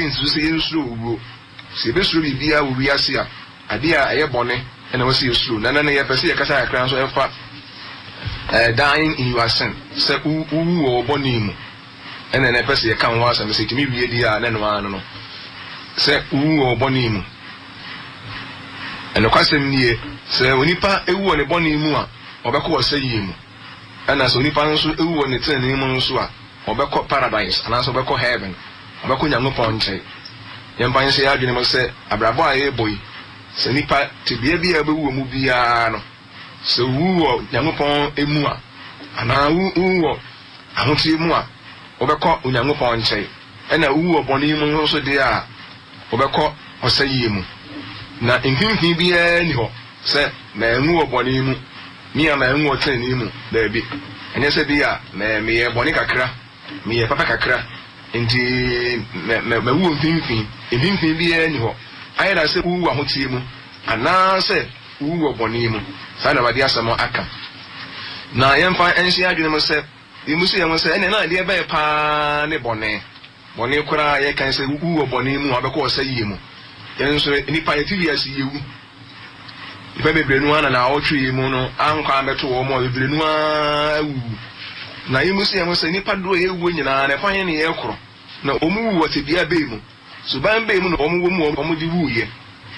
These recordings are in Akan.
nsu se yensuro uwo se be suro bibia wo wiase a ade a eye bone ena wo se yesuro na ye pese ye kasa akran so efa dying in your sin se uwu wo bone mu ena na pese ye kan wa asem se timi wie di a na no anu no se uwu wo bone mu eno kwasem nie se onipa ewu ne bone mu a obekọ wo se yi mu ena so onipa nso ewu ne tene mu nso a obekọ paradise ana so obekọ heaven obekọ Nyankopon nche yempan se ya adwene mo se abrabo a ye boy se nipa tebia bia bewu mu bia no se wu wo Nyankopon emu a ana wu wo ahotie mu a obekọ Nyankopon nche ena wu wo boni mu nso de a obekọ osayi mu na nkinkin bia ni ho se na enwu wo boni mu mi ama enwu otani mu da bi enye se bia na me ye boni kakra me ye papa kakra nti me wu mfimfin bia ni ho ayira se wu ahotie mu ana se wu wo boni mu sa na bade asamo aka na yemfa enhye adwene mo se imusu ye mo se ene na de be pa ne boni kura ye kan se wu wo boni mu abekọ osayi mu yenso ni pa yetiwi asiyewu ifa bebrenu ana na otwe mu no ankwa ameto wo mo bebrenu awu na imusu ye mo se ni pa do ewu nyina na fa ne ye kro na omu wo tebia be mu so ban be mu no omu wo mu omu di wuye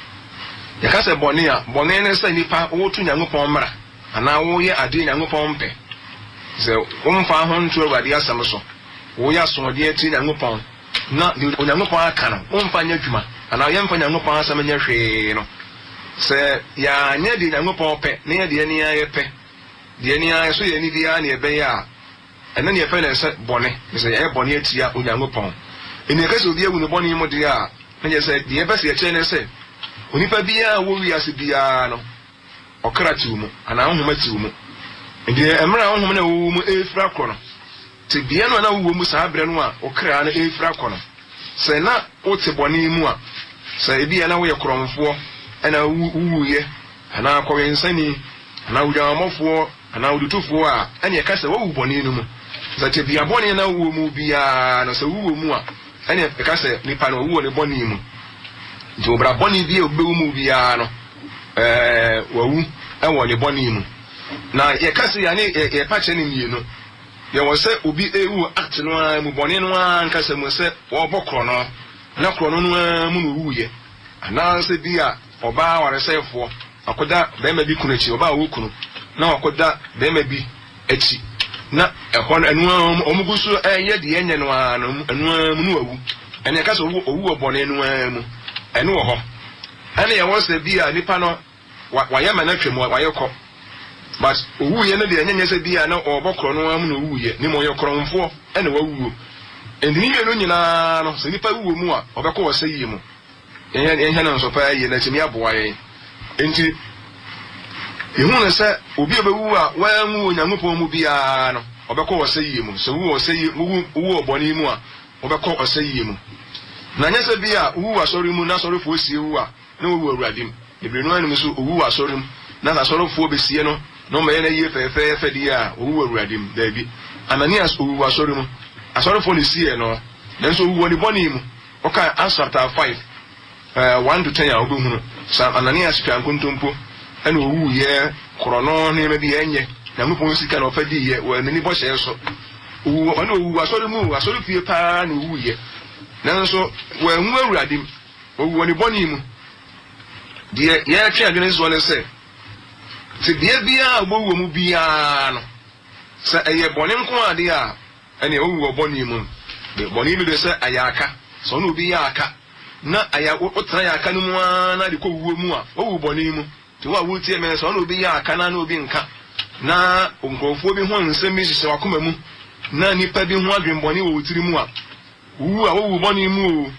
ya ka se boni ne se ni pa wo tu Nyankopon mra ana wo ye ade Nyankopon pe se wo mfa ho nto awade asam so wo ya so de ati Nyankopon na Nyankopon aka no wo mfa nya dwuma ana ye mfa Nyankopon asam nya hwe no se ya nya de Nyankopon pe na ye de ni ya ye pe de ni ya so ye ni dia na ye be ya ena ne ye fe na se boni se ye boni atia Nyankopon eni ka se obi ewu ne boni mu de a na ye se de ye be se ye che ne se onipa bia wo wiase bia no okra tiumu ana honhoma tiumu ndi emra honhoma na wo mu efra kro te bia no na wo mu saa bre no a okra na efra kro se na o te boni mu a se bia na wo ye kromfo ana wuye ana akọwensani ana wudamofo ana wudutufo a ene ye kasa wo wu boni no mu se te bia boni na wo mu bia no se wo mu a ene ye kasa nipa no wo ne boni mu nti obra boni bia obewu mu bia no wawu enwo ne boni mu na ye kase ya ne ye pache ne mienu ye wo se obi ewu act no mu boni no an kase mu se wo bokro no na kro no mu no wuye ana se bia oba waresefo akoda bema bi kunachi oba wo kunu na akoda bema bi echi na ehon anu omugusu ye de enye no anu mu no wawu ene kase owu obone no mu ene wo ho ene ye wo se bia nipa no waya manatwe mu wayekọ but owu ye no de enye se bia na obokro no mu no owu ye ni mo ye kromfo ene wawu endini me no nyina no se nipa wuwo mu a obekọ wo sayi mu enye na nso pa ye na timi aboa ye enti ehunu se obi obewu a wanwu Nyankopon mu bia no obekọ wo sayi mu so wu wo sayi wu oboni mu a obekọ wo sayi mu na nya se bia wu asori mu na asori fo sie wu a na wu awuradim ebrenu anu so wu asori mu na asori fo besie no no me na ye fe di a wu awuradim da bi Ananias wu asori mu asori fo ni sie no then so wu ni boni mu oka Acts chapter 5 1 to 10 ya obuhunu sa Ananias twa nkontompo ena owu ye krono ne me bi enye na mupon sika na ofadi ye wa ni bo hye so owu ona owu asori mu asori fie pa na owu ye nanso wa hu awuradim owu ni boni mu de ye twa adwene so ne se ti de bia owu mu bia no sa eye boni nko ade a ene owu boni mu de boni mi de se ayaka so no bi ya aka na aya otra ya aka no mu na de ko wuwo mu a owu boni mu ti wa wu tie me so no bi ya aka na obi nka na onkrofo bi ho nsem bi hye wakoma mu na nipa bi ho adwen boni wo wutiri mu a owu boni mu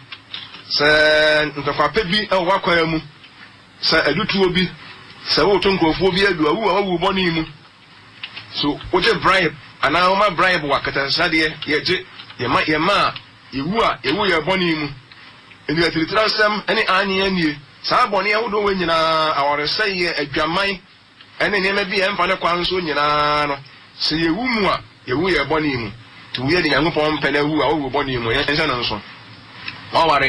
se nkafa pe bi e wakwa mu se adutuo bi se wo to nkrofo bi adu owu boni mu so oje bribe ana o ma bribe wakata sade ye je ye ma ewu a ewu ye boni mu eni atiritra sam eni anye anie saa boni awodo we nyina awore seye adwaman eni ne ma bi emfa ne kwan so nyina no se yewu mu a yewu ye boni mu to we de Nyankopon pena wu a wo boni mu ye nsa no so wa ware